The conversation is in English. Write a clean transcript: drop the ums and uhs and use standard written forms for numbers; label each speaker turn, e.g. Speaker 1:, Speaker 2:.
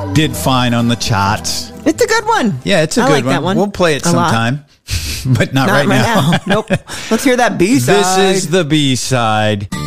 Speaker 1: did fine on the charts.
Speaker 2: It's a good one.
Speaker 1: Yeah, it's a
Speaker 2: I
Speaker 1: good
Speaker 2: like
Speaker 1: one.
Speaker 2: that one.
Speaker 1: We'll play it
Speaker 2: A lot.
Speaker 1: sometime, but not right now.
Speaker 2: Nope. Let's hear that B-side.
Speaker 1: This is the B-side.